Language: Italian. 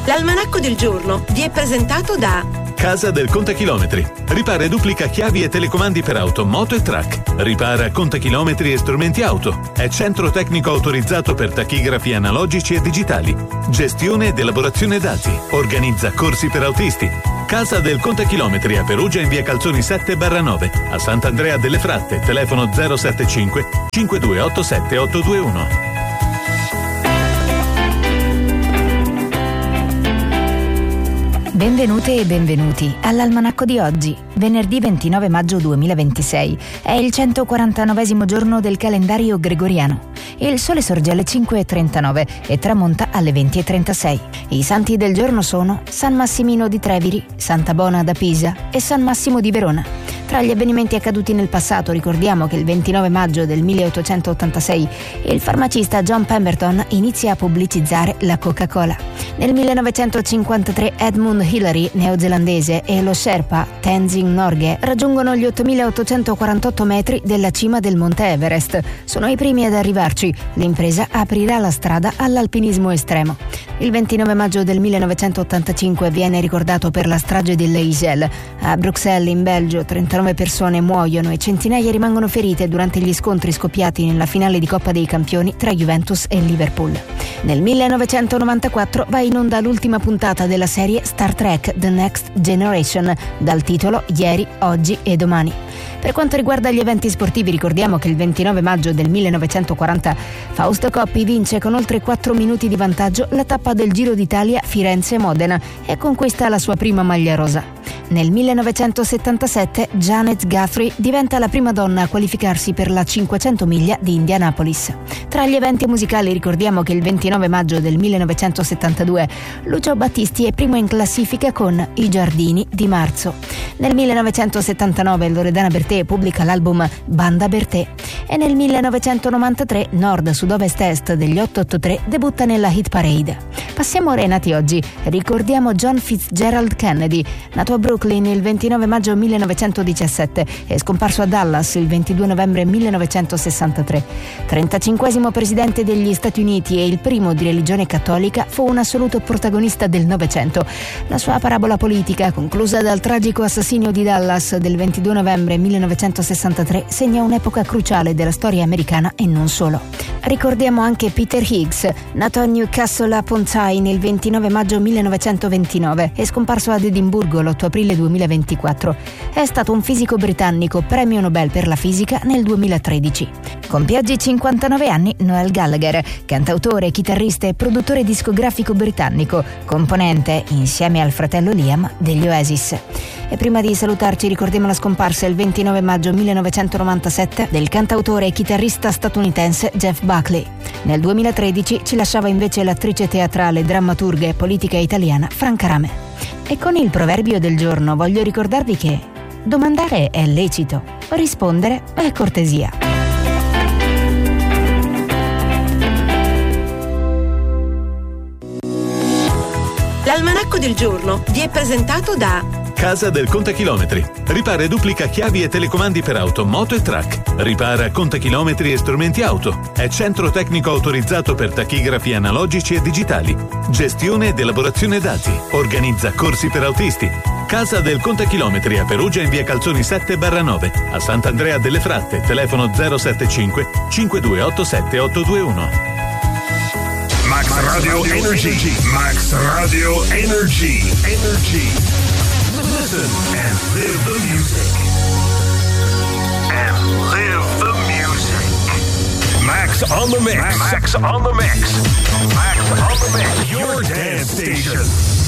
L'almanacco del giorno vi è presentato da Casa del Contachilometri. Ripara e duplica chiavi e telecomandi per auto, moto e track. Ripara contachilometri e strumenti auto. È centro tecnico autorizzato per tachigrafi analogici e digitali. Gestione ed elaborazione dati. Organizza corsi per autisti. Casa del Contachilometri a Perugia in via Calzoni 7/9. A Sant'Andrea delle Fratte. Telefono 075 5287 821. Benvenute e benvenuti all'Almanacco di oggi, venerdì 29 maggio 2026. È il 149esimo giorno del calendario gregoriano. Il sole sorge alle 5:39 e tramonta alle 20:36. I santi del giorno sono San Massimino di Treviri, Santa Bona da Pisa e San Massimo di Verona. Tra gli avvenimenti accaduti nel passato ricordiamo che il 29 maggio del 1886 il farmacista John Pemberton inizia a pubblicizzare la Coca-Cola. Nel 1953 Edmund Hillary, neozelandese, e lo Sherpa Tenzing Norgay raggiungono gli 8.848 metri della cima del Monte Everest. Sono i primi ad arrivarci. L'impresa aprirà la strada all'alpinismo estremo. Il 29 maggio del 1985 viene ricordato per la strage di l'Eisel. A Bruxelles, in Belgio, 39 persone muoiono e centinaia rimangono ferite durante gli scontri scoppiati nella finale di Coppa dei Campioni tra Juventus e Liverpool. Nel 1994 va in onda l'ultima puntata della serie Star Trek The Next Generation, dal titolo Ieri, Oggi e Domani. Per quanto riguarda gli eventi sportivi, ricordiamo che il 29 maggio del 1940 Fausto Coppi vince con oltre 4 minuti di vantaggio la tappa del Giro d'Italia Firenze-Modena e conquista la sua prima maglia rosa. Nel 1977 Janet Guthrie diventa la prima donna a qualificarsi per la 500 miglia di Indianapolis. Tra gli eventi musicali ricordiamo che il 29 maggio del 1972 Lucio Battisti è primo in classifica con I Giardini di Marzo. Nel 1979 Loredana Bertè pubblica l'album Banda Bertè e nel 1993 Nord Sud-Ovest Est degli 883 debutta nella hit parade. Passiamo ora ai nati oggi. Ricordiamo John Fitzgerald Kennedy, nato a Brooklyn il 29 maggio 1917 e scomparso a Dallas il 22 novembre 1963. 35esimo presidente degli Stati Uniti e il primo di religione cattolica, fu un assoluto protagonista del Novecento. La sua parabola politica, conclusa dal tragico assassinio di Dallas del 22 novembre 1963, segna un'epoca cruciale della storia americana e non solo. Ricordiamo anche Peter Higgs, nato a Newcastle upon Tyne il 29 maggio 1929 e scomparso ad Edimburgo l'8 aprile 2024. È stato un fisico britannico, premio Nobel per la fisica nel 2013. Compie oggi 59 anni Noel Gallagher, cantautore, chitarrista e produttore discografico britannico, componente, insieme al fratello Liam, degli Oasis. E prima di salutarci ricordiamo la scomparsa il 29 maggio 1997 del cantautore e chitarrista statunitense Jeff Buckley. Nel 2013 ci lasciava invece l'attrice teatrale, drammaturga e politica italiana Franca Rame. E con il proverbio del giorno voglio ricordarvi che domandare è lecito, rispondere è cortesia. L'almanacco del giorno vi è presentato da Casa del Contachilometri. Ripara e duplica chiavi e telecomandi per auto, moto e track. Ripara contachilometri e strumenti auto. È centro tecnico autorizzato per tachigrafi analogici e digitali. Gestione ed elaborazione dati. Organizza corsi per autisti. Casa del Contachilometri a Perugia in via Calzoni 7/9. A Sant'Andrea delle Fratte. Telefono 075 5287 821. Max Radio Energy. Max Radio Energy. Listen and live the music. Max on the mix. Max on the mix. Max on the mix. Your dance station.